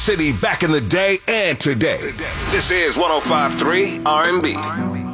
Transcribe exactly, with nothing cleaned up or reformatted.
City back in the day and today. This is one oh five point three R and B.